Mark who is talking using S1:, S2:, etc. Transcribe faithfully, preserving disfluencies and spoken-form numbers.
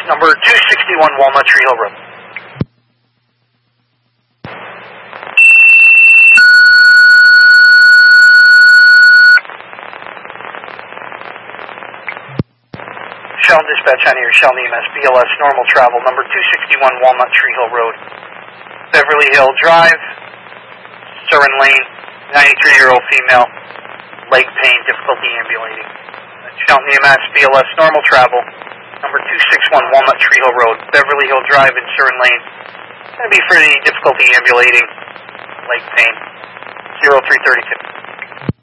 S1: number two sixty-one Walnut Tree Hill Road. Shell dispatch on your Shell E M S B L S normal travel number two sixty-one Walnut Tree Hill Road, Beverly Hill Drive, Surin Lane, ninety-three-year-old female, leg pain, difficulty ambulating. Shell E M S B L S normal travel number two sixty-one Walnut Tree Hill Road, Beverly Hill Drive and Surin Lane. It's going to be for the difficulty ambulating, leg pain, zero three thirty-two.